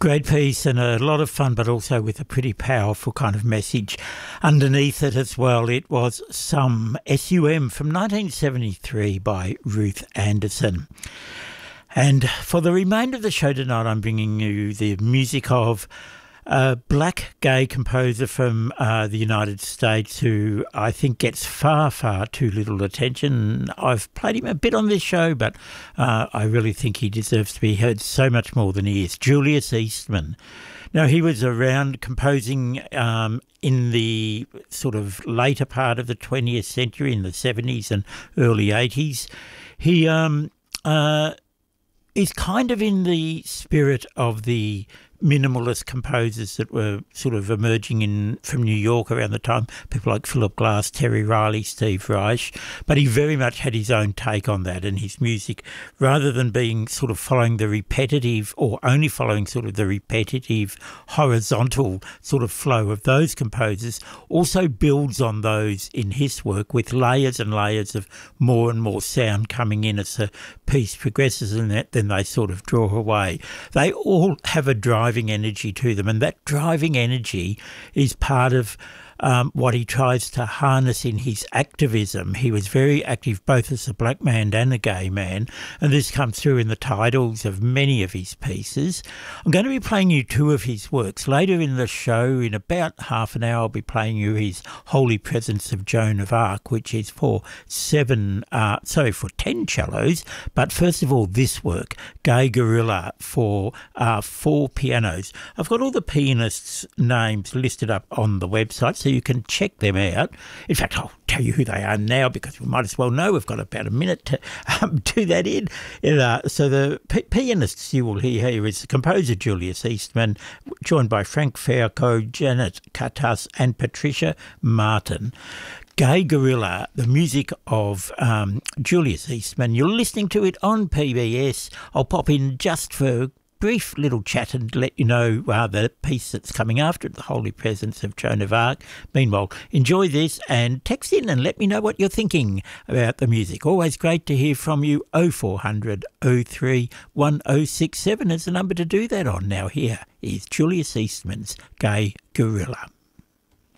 Great piece and a lot of fun, but also with a pretty powerful kind of message underneath it as well. It was Some SUM from 1973 by Ruth Anderson. And for the remainder of the show tonight, I'm bringing you the music of a black gay composer from the United States who I think gets far, far too little attention. I've played him a bit on this show, but I really think he deserves to be heard so much more than he is. Julius Eastman. Now, he was around composing in the sort of later part of the 20th century, in the 70s and early 80s. He is kind of in the spirit of the minimalist composers that were sort of emerging from New York around the time, people like Philip Glass, Terry Riley, Steve Reich, but he very much had his own take on that, and his music, rather than being sort of following the repetitive or only following sort of the repetitive horizontal sort of flow of those composers, also builds on those in his work with layers and layers of more and more sound coming in as the piece progresses, and then they sort of draw away. They all have a driving energy to them, and that driving energy is part of what he tries to harness in his activism. He was very active both as a black man and a gay man, and this comes through in the titles of many of his pieces. I'm going to be playing you two of his works. Later in the show, in about half an hour, I'll be playing you his Holy Presence of Joan of Arc, which is for 10 cellos. But first of all, this work, Gay Gorilla, for 4 pianos. I've got all the pianists' names listed up on the website, so you can check them out. In fact, I'll tell you who they are now because we might as well know. We've got about a minute to do that in. So the pianists you will hear here is the composer Julius Eastman, joined by Frank Fiacco, Janet Katas and Patricia Martin. Gay Gorilla, the music of Julius Eastman. You're listening to it on PBS. I'll pop in just for brief little chat and let you know the piece that's coming after it, The Holy Presence of Joan of Arc. Meanwhile, enjoy this and text in and let me know what you're thinking about the music. Always great to hear from you. 0400 03 1067 is the number to do that on. Now here is Julius Eastman's Gay Gorilla.